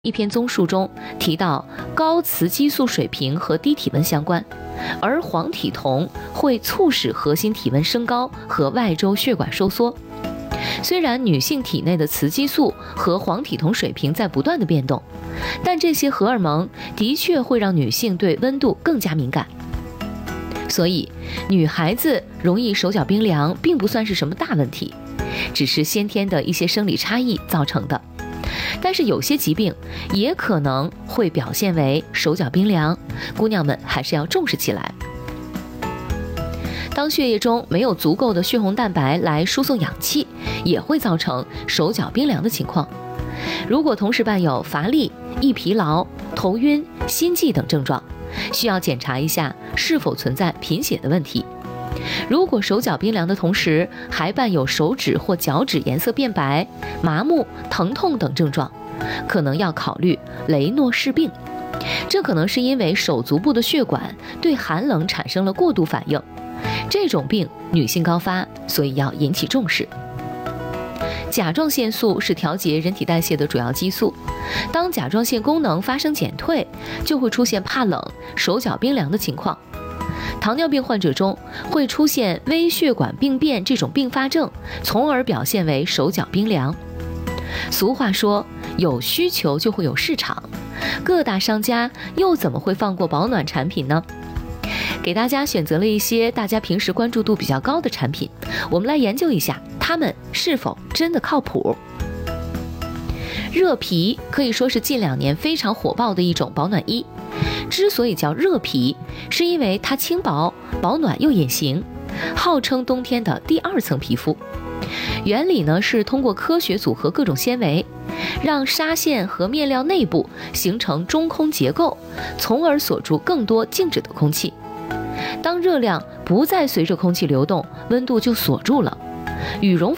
一篇综述中提到，高雌激素水平和低体温相关，而黄体酮会促使核心体温升高和外周血管收缩。虽然女性体内的雌激素和黄体酮水平在不断的变动，但这些荷尔蒙的确会让女性对温度更加敏感。所以，女孩子容易手脚冰凉并不算是什么大问题，只是先天的一些生理差异造成的。但是有些疾病也可能会表现为手脚冰凉，姑娘们还是要重视起来。当血液中没有足够的血红蛋白来输送氧气，也会造成手脚冰凉的情况。如果同时伴有乏力、易疲劳、头晕、心悸等症状，需要检查一下是否存在贫血的问题。如果手脚冰凉的同时还伴有手指或脚趾颜色变白、麻木、疼痛等症状，可能要考虑雷诺氏病。这可能是因为手足部的血管对寒冷产生了过度反应，这种病女性高发，所以要引起重视。甲状腺素是调节人体代谢的主要激素，当甲状腺功能发生减退，就会出现怕冷、手脚冰凉的情况。糖尿病患者中会出现微血管病变这种并发症，从而表现为手脚冰凉。俗话说，有需求就会有市场，各大商家又怎么会放过保暖产品呢？给大家选择了一些大家平时关注度比较高的产品，我们来研究一下它们是否真的靠谱。热皮可以说是近2年非常火爆的一种保暖衣，之所以叫热皮，是因为它轻薄、保暖又隐形，号称冬天的第2层皮肤。原理呢是通过科学组合各种纤维，让纱线和面料内部形成中空结构，从而锁住更多静止的空气。当热量不再随着空气流动，温度就锁住了，羽绒